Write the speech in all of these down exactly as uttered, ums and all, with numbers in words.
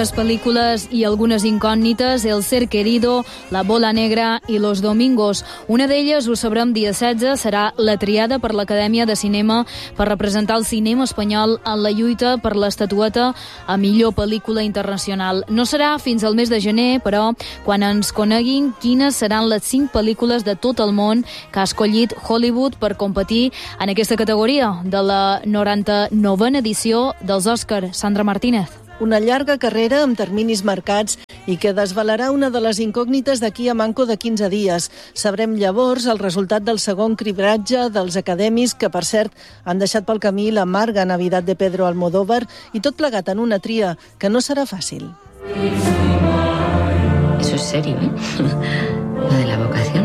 Les pel·lícules i algunes incògnites, El ser querido, La bola negra i Los domingos. Una d'elles, ho sabrem dia setze, serà la triada per l'Acadèmia de Cinema per representar el cinema espanyol en la lluita per l'estatueta a millor pel·lícula internacional. No serà fins al mes de gener, però, quan ens coneguin quines seran les cinc pel·lícules de tot el món que ha escollit Hollywood per competir en aquesta categoria de la noranta-novena edició dels Òscar. Sandra Martínez. Una llarga carrera amb terminis marcats i que desvelarà una de les incògnites d'aquí a manco de quinze dies. Sabrem llavors el resultat del segon cribratge dels acadèmics que, per cert, han deixat pel camí l'amarga Navidad de Pedro Almodóvar i tot plegat en una tria que no serà fàcil. Eso es serio, ¿eh? Lo de la vocación.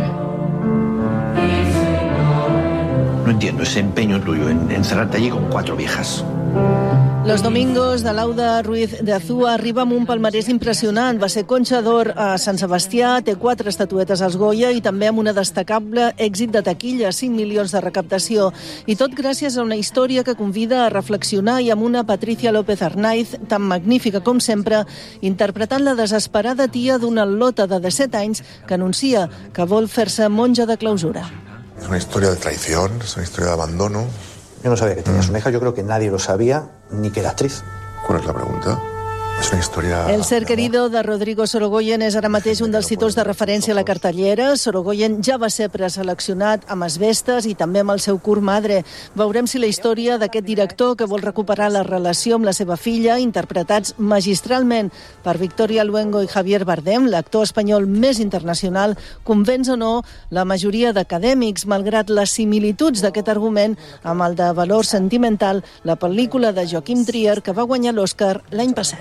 No entiendo ese empeño tuyo en encerrarte allí con cuatro viejas. Los Domingos, de Lauda Ruiz de Azúa, arriba amb un palmarès impressionant. Va ser Concha d'Or a Sant Sebastià, té quatre estatuetes als Goya i també amb una destacable èxit de taquilla, cinc milions de recaptació. I tot gràcies a una història que convida a reflexionar i amb una Patricia López Arnaiz, tan magnífica com sempre, interpretant la desesperada tia d'una lota de disset anys que anuncia que vol fer-se monja de clausura. Es una historia de traición, es una historia de abandono. Yo no sabía que tenías una hija, yo creo que nadie lo sabía, ni que era actriz. ¿Cuál es la pregunta? És una història... El ser querido de Rodrigo Sorogoyen és ara mateix un dels títols de referència a la cartellera. Sorogoyen ja va ser preseleccionat amb Asbestes i també amb el seu curt Madre. Veurem si la història d'aquest director que vol recuperar la relació amb la seva filla, interpretats magistralment per Victoria Luengo i Javier Bardem, l'actor espanyol més internacional, convenç o no la majoria d'acadèmics, malgrat les similituds d'aquest argument amb el de valor sentimental, la pel·lícula de Joaquim Trier que va guanyar l'Oscar l'any passat.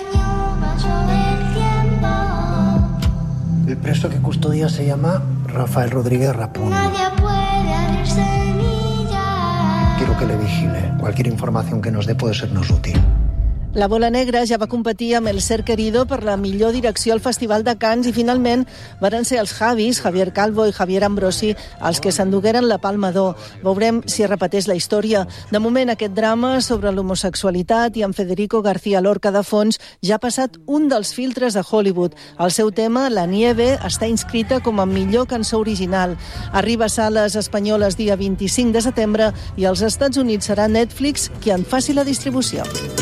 El preso que custodia se llama Rafael Rodríguez Rapón. Quiero que le vigile. Cualquier información que nos dé puede sernos útil. La Bola Negra ja va competir amb El ser querido per la millor direcció al Festival de Cannes i finalment varen ser els Javis, Javier Calvo i Javier Ambrosi, els que s'endugueren la Palma d'Or. Veurem si es repeteix la història. De moment, aquest drama sobre l'homosexualitat i amb Federico García Lorca de fons ja ha passat un dels filtres de Hollywood. El seu tema, La nieve, està inscrita com a millor cançó original. Arriba a sales espanyoles dia vint-i-cinc de setembre i als Estats Units serà Netflix qui en faci la distribució.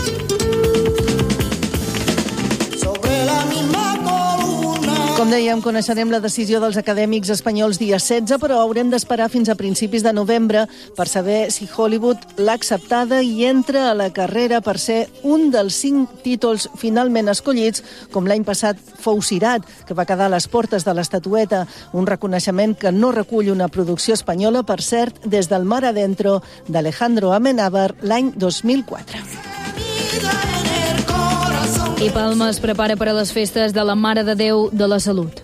Com dèiem, coneixerem la decisió dels acadèmics espanyols dia setze, però haurem d'esperar fins a principis de novembre per saber si Hollywood l'ha acceptada i entra a la carrera per ser un dels cinc títols finalment escollits, com l'any passat fou Sirat, que va quedar a les portes de l'estatueta, un reconeixement que no recull una producció espanyola, per cert, des del Mar Adentro d'Alejandro Amenábar l'any dos mil quatre. I Palma es prepara per a les festes de la Mare de Déu de la Salut.